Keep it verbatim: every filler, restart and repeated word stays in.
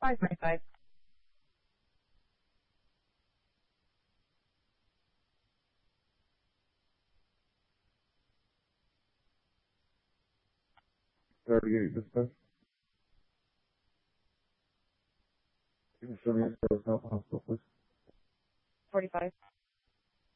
five twenty-five. thirty-eight dispatch. Can you show me the hospital, please? forty-five.